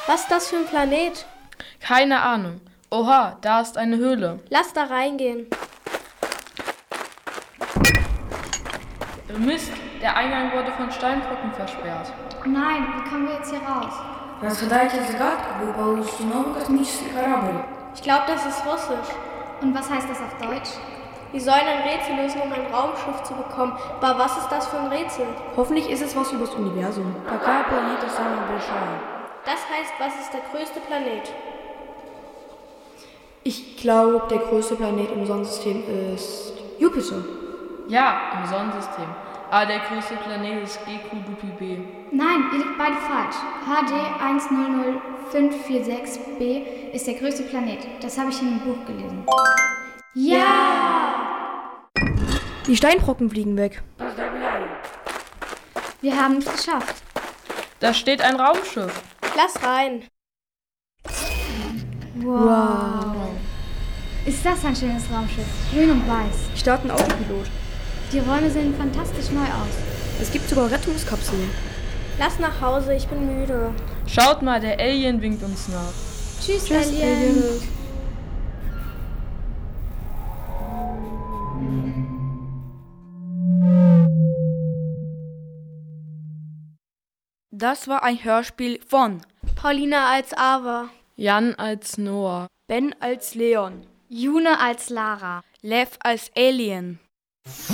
Was ist das für ein Planet? Keine Ahnung. Oha, da ist eine Höhle. Lass da reingehen. Mist, der Eingang wurde von Steinbrücken versperrt. Nein, wie kommen wir jetzt hier raus? Разгадайте загадку, вы получите новый космический корабль. Ich glaube, das ist Russisch. Und was heißt das auf Deutsch? Wir sollen ein Rätsel lösen, um ein Raumschiff zu bekommen. Aber was ist das für ein Rätsel? Hoffentlich ist es was übers Universum. Какая планета самая большая? Das heißt, was ist der größte Planet? Ich glaube, der größte Planet im Sonnensystem ist Jupiter. Ja, im Sonnensystem. Aber der größte Planet ist GQ-Dupi-B. Nein, ihr liegt beide falsch. HD 100546b ist der größte Planet. Das habe ich in einem Buch gelesen. Ja! Die Steinbrocken fliegen weg. Wir haben es geschafft. Da steht ein Raumschiff. Lass rein. Wow. Ist das ein schönes Raumschiff? Grün und weiß. Ich starte einen Autopilot. Die Räume sehen fantastisch neu aus. Es gibt sogar Rettungskapseln. Lass nach Hause, ich bin müde. Schaut mal, der Alien winkt uns nach. Tschüss, Tschüss, Alien. Das war ein Hörspiel von Paulina als Ava. Jan als Noah. Ben als Leon, June als Lara. Lev als Alien.